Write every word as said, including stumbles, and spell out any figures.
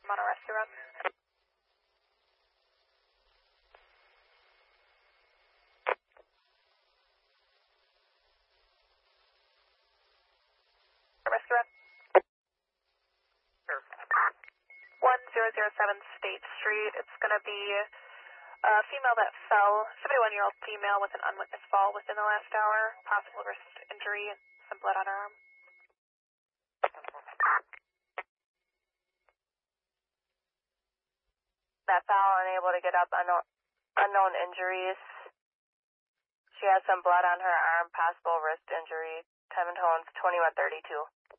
I'm on a rescue run. Rescue run. Sure. one zero zero seven State Street. It's going to be a female that fell, seventy-one-year-old female with an unwitnessed fall within the last hour, possible wrist injury, some blood on her arm. That fell unable to get up, unknown, unknown injuries. She has some blood on her arm, possible wrist injury. Time and tones twenty-one thirty-two.